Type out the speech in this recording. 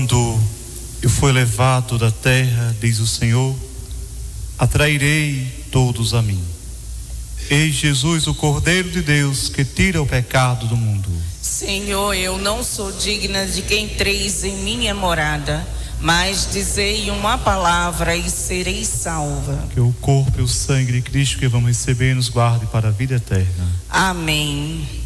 Quando eu for levado da terra, diz o Senhor, atrairei todos a mim. Eis Jesus, o Cordeiro de Deus, que tira o pecado do mundo. Senhor, eu não sou digna de que entreis em minha morada, mas dizei uma palavra e serei salva. Que o corpo e o sangue de Cristo que vamos receber nos guarde para a vida eterna. Amém.